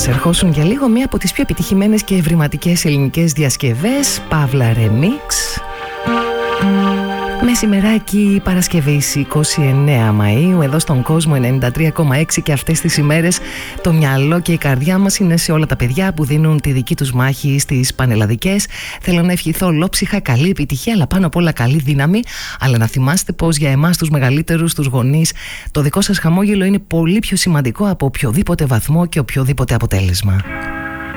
Ας ερχόσουν για λίγο μία από τις πιο επιτυχημένες και ευρηματικές ελληνικές διασκευές, Παύλα Remix. Μεσημεράκι Παρασκευής 29 Μαΐου, εδώ στον κόσμο 93,6, και αυτές τις ημέρες το μυαλό και η καρδιά μας είναι σε όλα τα παιδιά που δίνουν τη δική τους μάχη στις πανελλαδικές. Θέλω να ευχηθώ ολόψυχα καλή επιτυχία, αλλά πάνω απ' όλα καλή δύναμη. Αλλά να θυμάστε πως για εμάς τους μεγαλύτερους, τους γονείς, το δικό σας χαμόγελο είναι πολύ πιο σημαντικό από οποιοδήποτε βαθμό και οποιοδήποτε αποτέλεσμα.